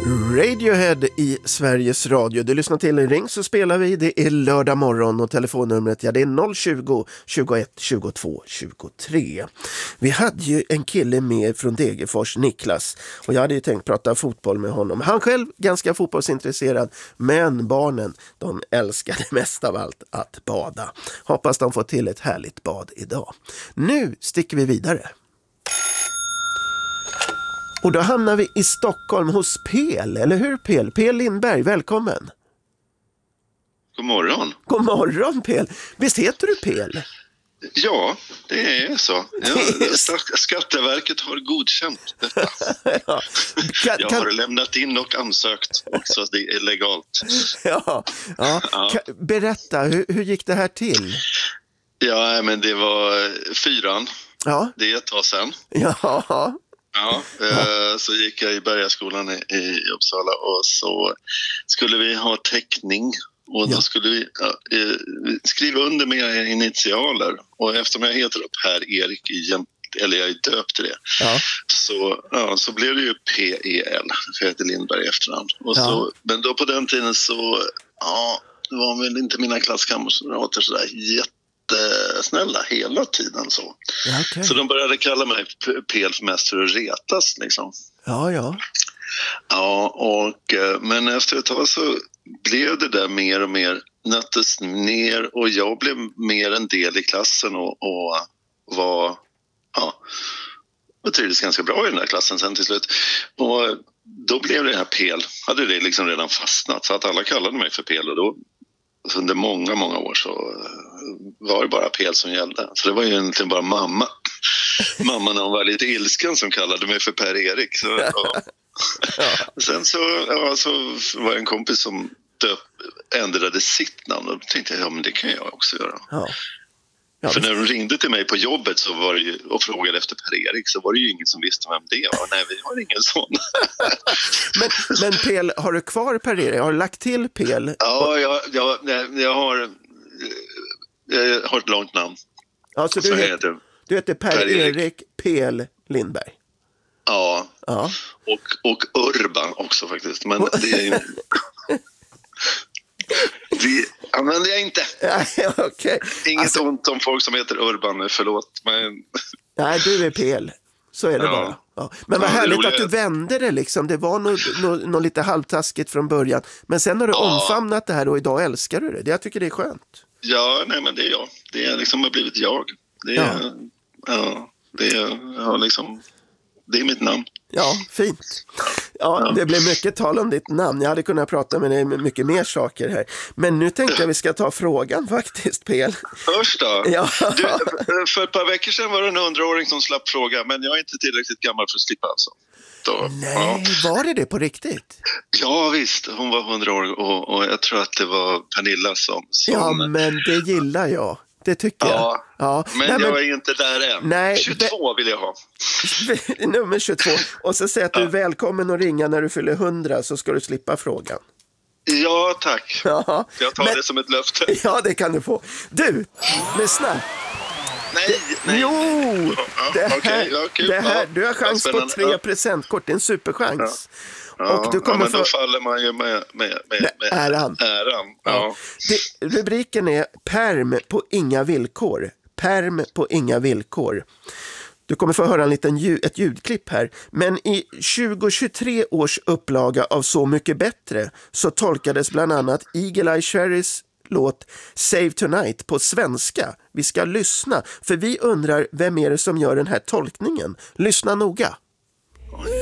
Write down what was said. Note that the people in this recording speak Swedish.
Radiohead i Sveriges Radio. Du lyssnar till Ring så spelar vi. Det är lördag morgon och telefonnumret det är 020 21 22 23. Vi hade ju en kille med från Degerfors, Niklas. Och jag hade ju tänkt prata fotboll med honom. Han själv ganska fotbollsintresserad. Men barnen, de älskade mest av allt att bada. Hoppas de får till ett härligt bad idag. Nu sticker vi vidare. Och då hamnar vi i Stockholm hos Pel, eller hur Pel? Pel Lindberg, välkommen. God morgon. God morgon Pel. Visst heter du Pel? Ja, det är så. Skatteverket har godkänt detta. Ja. Jag har lämnat in och ansökt så att det är legalt. Ja. Berätta, hur gick det här till? Ja, men det var 4:an. Ja. Det är ett tag sedan. Ja. Ja, så gick jag i Bergaskolan i Uppsala och så skulle vi ha teckning och då skulle vi skriva under med initialer och eftersom jag heter Per-Erik eller jag är döpt till det så blev det ju PEL för jag heter Lindberg i efternamn och så, men då på den tiden så det var väl inte mina klasskamrater sådär jättesnälla hela tiden så. Ja, okay. Så de började kalla mig Pel mest för att retas liksom. Ja, men efter ett tag så blev det där mer och mer nöttes ner och jag blev mer en del i klassen och var och trivdes ganska bra i den här klassen sen till slut. Och då blev det här Pel, hade det liksom redan fastnat så att alla kallade mig för Pel och då under många, många år så var det bara Pel som gällde. Så det var ju egentligen bara mamma när hon var lite ilsken som kallade mig för Per-Erik. Så, Sen så var det en kompis som ändrade sitt namn och då tänkte jag, men det kan jag också göra. För när de ringde till mig på jobbet så var det ju, och frågade efter Per-Erik så var det ju ingen som visste vem det var. Nej, vi har ingen sån. men Pel, har du kvar Per-Erik? Har du lagt till Pel? Ja, jag har ett långt namn. Alltså du heter Per-Erik Pel Lindberg? Ja. Och Urban också faktiskt. Men det använder jag inte. Okay. Inget ont om folk som heter Urban, förlåt. Men... Nej, du är Pel. Så är det bara. Ja. Men vad härligt att du vände det liksom. Det var nog lite halvtaskigt från början. Men sen har du omfamnat det här och idag älskar du det. Jag tycker det är skönt. Ja, nej men det är jag. Det är liksom har blivit jag. Det är mitt namn. Ja, fint. Ja, det blev mycket tal om ditt namn. Jag hade kunnat prata med dig med mycket mer saker här. Men nu tänkte jag vi ska ta frågan faktiskt, Pel. Först då? Ja. För ett par veckor sedan var det en 100-åring som slapp fråga, men jag är inte tillräckligt gammal för att slippa alltså. Nej, var det på riktigt? Ja visst, hon var 100 år och jag tror att det var Pernilla som... Ja, men det gillar jag. Det tycker jag. Ja. Men jag är inte där än. Nej, 22 vill jag ha. Nummer 22. Och så säger att du är välkommen att ringa när du fyller 100 så ska du slippa frågan. Ja, tack. Ja. Jag tar det som ett löfte. Ja, det kan du få. Du, lyssna. Nej. Jo, det här, du har chans på 3 presentkort. Det är en superchans. Och du kommer men då faller man ju med äran. Ja. Rubriken är Perm på inga villkor. Perm på inga villkor. Du kommer få höra ett ljudklipp här. Men i 2023 års upplaga av Så mycket bättre så tolkades bland annat Eagle Eye Cherrys låt Save Tonight på svenska. Vi ska lyssna, för vi undrar vem är det som gör den här tolkningen. Lyssna noga.